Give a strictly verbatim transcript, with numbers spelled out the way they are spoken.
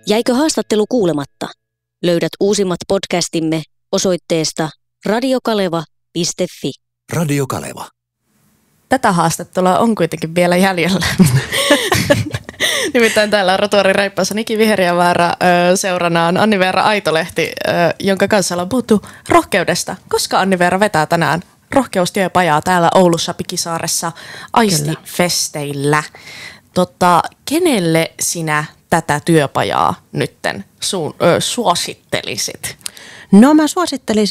Jäikö haastattelu kuulematta? Löydät uusimmat podcastimme osoitteesta radiokaleva piste fi. Radio Kaleva. Tätä haastattelua on kuitenkin vielä jäljellä. Nimittäin täällä on Rotuari Reippaassa Niki Viheriävaara, seuranaan Anni-Veera Aitolehti, jonka kanssa ollaan puhuttu rohkeudesta. Koska Anni-Veera vetää tänään rohkeustyöpajaa täällä Oulussa Pikisaaressa Aistifesteillä. Tota, kenelle sinä tätä työpajaa nytten su- ö, suosittelisit? No mä suosittelisin